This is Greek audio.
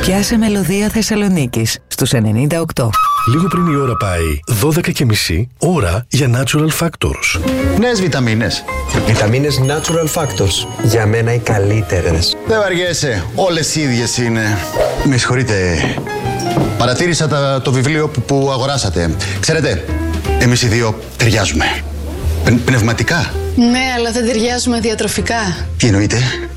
Πιάσε μελωδία Θεσσαλονίκης στους 98. Λίγο πριν η ώρα πάει 12:30, ώρα για Natural Factors. Νέες βιταμίνες. Βιταμίνες Natural Factors. Για μένα οι καλύτερες. Δεν βαριέσαι, όλες οι ίδιες είναι. Με συγχωρείτε, παρατήρησα το βιβλίο που αγοράσατε. Ξέρετε, εμείς οι δύο ταιριάζουμε. Πνευματικά. Ναι, αλλά δεν ταιριάζουμε διατροφικά. Τι εννοείτε?